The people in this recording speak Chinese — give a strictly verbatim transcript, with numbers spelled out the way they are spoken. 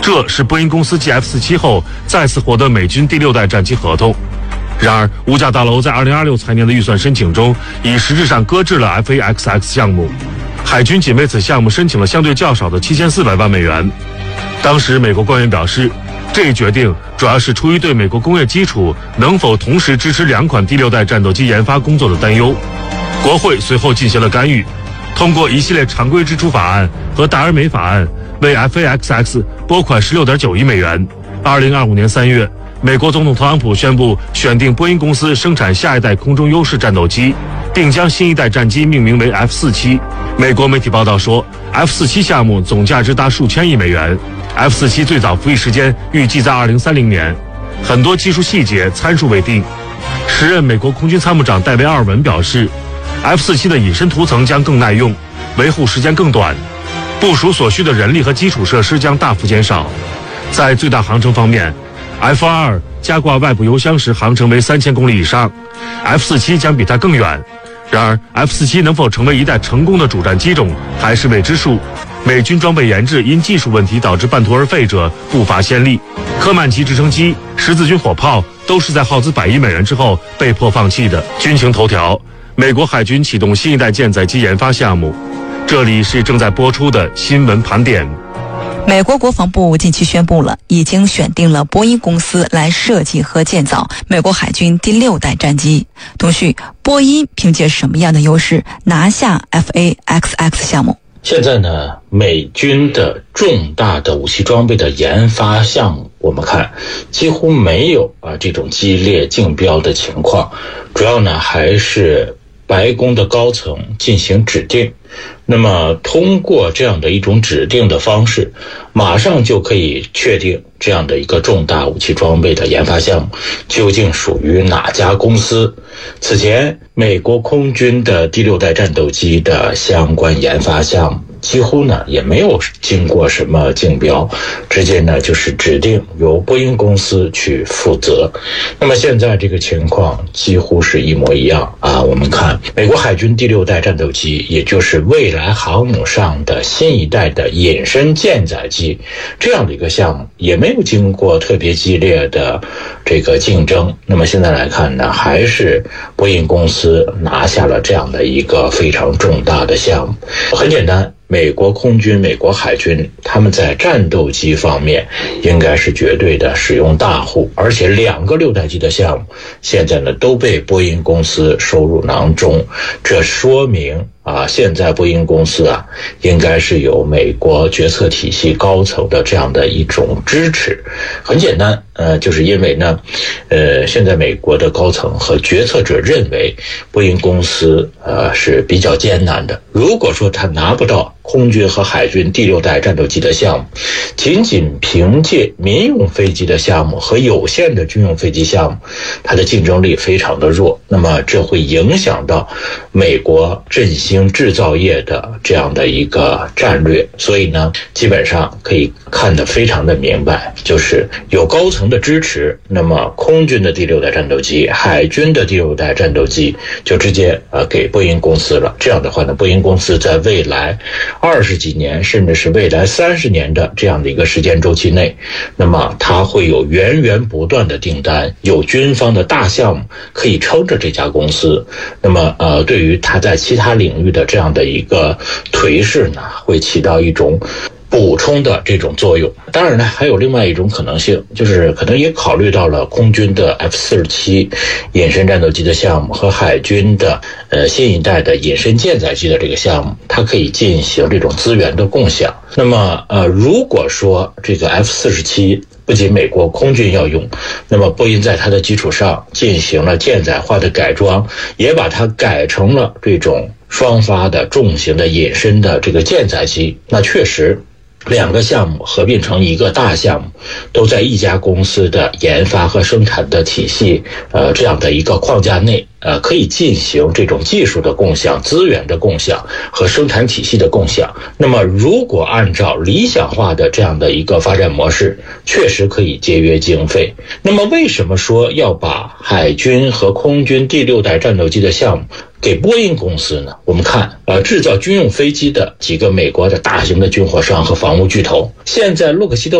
这是波音公司继 F 四十七 后再次获得美军第六代战机合同。然而，五角大楼在二零二六财年的预算申请中，已实质上搁置了 F A X X 项目。海军仅为此项目申请了相对较少的七千四百万美元。当时，美国官员表示，这一决定主要是出于对美国工业基础能否同时支持两款第六代战斗机研发工作的担忧。国会随后进行了干预，通过一系列常规支出法案和达尔美法案，为 F A X X 拨款 十六点九亿美元。二零二五年三月，美国总统特朗普宣布选定波音公司生产下一代空中优势战斗机，并将新一代战机命名为 F 四十七。美国媒体报道说 ，F 四十七 项目总价值达数千亿美元。F 四十七 最早服役时间预计在二零三零年，很多技术细节参数未定。时任美国空军参谋长戴维·阿尔文表示 ，F 四十七 的隐身涂层将更耐用，维护时间更短，部署所需的人力和基础设施将大幅减少。在最大航程方面 ，F 二十二加挂外部油箱时航程为三千公里以上 ，F 四十七 将比它更远。然而 ，F 四十七 能否成为一代成功的主战机种还是未知数。美军装备研制因技术问题导致半途而废者不乏先例，科曼奇直升机、十字军火炮都是在耗资百亿美元之后被迫放弃的。军情头条：美国海军启动新一代舰载机研发项目。这里是正在播出的新闻盘点。 美国国防部近期宣布了，已经选定了波音公司来设计和建造美国海军第六代战机。同旭，波音凭借什么样的优势拿下 F A X X 项目？ 现在呢，美军的重大的武器装备的研发项目，我们看几乎没有啊这种激烈竞标的情况，主要呢还是白宫的高层进行指定。那么通过这样的一种指定的方式，马上就可以确定这样的一个重大武器装备的研发项目究竟属于哪家公司。此前美国空军的第六代战斗机的相关研发项目几乎呢也没有经过什么竞标，直接呢就是指定由波音公司去负责。那么现在这个情况几乎是一模一样啊！我们看美国海军第六代战斗机，也就是未来航母上的新一代的隐身舰载机，这样的一个项目也没有经过特别激烈的这个竞争。那么现在来看呢，还是波音公司拿下了这样的一个非常重大的项目。很简单，美国空军、美国海军，他们在战斗机方面应该是绝对的使用大户，而且两个六代机的项目现在呢都被波音公司收入囊中，这说明啊，现在波音公司啊，应该是有美国决策体系高层的这样的一种支持。很简单，呃，就是因为呢，呃，现在美国的高层和决策者认为波音公司呃是比较艰难的。如果说他拿不到空军和海军第六代战斗机的项目，仅仅凭借民用飞机的项目和有限的军用飞机项目，它的竞争力非常的弱，那么这会影响到美国振兴制造业的这样的一个战略。所以呢，基本上可以看得非常的明白，就是有高层的支持，那么空军的第六代战斗机、海军的第六代战斗机就直接呃给波音公司了。这样的话呢，波音公司在未来二十几年甚至是未来三十年的这样的一个时间周期内，那么它会有源源不断的订单，有军方的大项目可以撑着这家公司。那么呃，对于它在其他领域的这样的一个颓势呢，会起到一种补充的这种作用。当然呢，还有另外一种可能性，就是可能也考虑到了空军的 F 四十七 隐身战斗机的项目和海军的呃新一代的隐身舰载机的这个项目，它可以进行这种资源的共享。那么呃，如果说这个 F 四十七不仅美国空军要用，那么波音在它的基础上进行了舰载化的改装，也把它改成了这种双发的重型的隐身的这个舰载机，那确实两个项目合并成一个大项目，都在一家公司的研发和生产的体系呃这样的一个框架内，呃可以进行这种技术的共享、资源的共享和生产体系的共享。那么如果按照理想化的这样的一个发展模式，确实可以节约经费。那么为什么说要把海军和空军第六代战斗机的项目给波音公司呢？我们看呃，制造军用飞机的几个美国的大型的军火商和防务巨头，现在洛克希德